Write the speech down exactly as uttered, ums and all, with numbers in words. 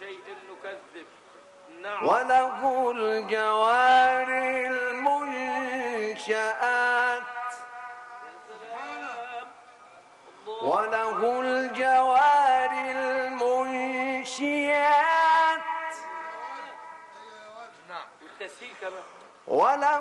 شيء نكذب. نعم. وله الجوار المنشآت وله الجوار المنشآت نعم. والتسهيل كمان. وله